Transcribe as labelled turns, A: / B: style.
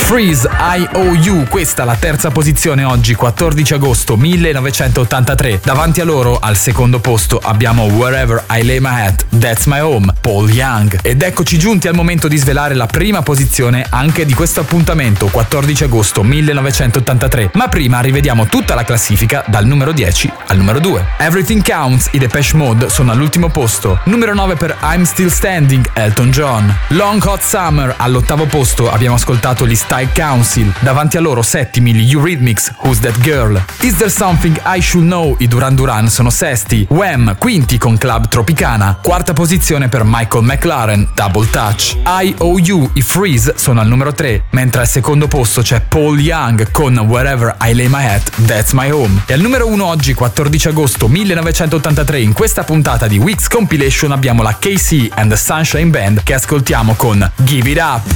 A: Freeze, IOU, questa la terza posizione oggi, 14 agosto 1983. Davanti a loro, al secondo posto, abbiamo Wherever I Lay My Hat, That's My Home, Paul Young. Ed eccoci giunti al momento di svelare la prima posizione anche di questo appuntamento, 14 agosto 1983. Ma prima rivediamo tutta la classifica dal numero 10 al numero 2. Everything Counts, i Depeche Mode, sono all'ultimo posto. Numero 9 per I'm Still Standing, Elton John. Long Hot Summer, all'ottavo posto abbiamo ascoltato gli Style Council. Davanti a loro settimi gli Eurythmics, Who's That Girl. Is There Something I Should Know, i Duran Duran sono sesti. Wham, quinti con Club Tropicana. Quarta posizione per Michael McLaren, Double Touch. IOU, i Freeze, sono al numero 3, mentre al secondo posto c'è Paul Young con Wherever I Lay My Hat, That's My Home. E al numero 1 oggi, 14 agosto 1983, in questa puntata di Week's Compilation abbiamo la KC and the Sunshine Band che ascoltiamo con Give It Up.